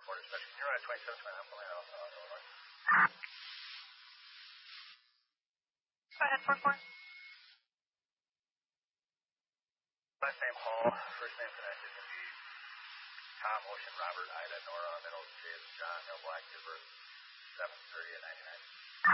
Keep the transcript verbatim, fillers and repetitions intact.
Quarter special. You're on twenty-seven twenty nine Orlando, Illinois. Go ahead, four four. Last name Hall, first name connected to be Tom, Ocean, Robert, Ida, Nora, middle, James, John, no Black, Cooper, seven thirty and ninety-nine.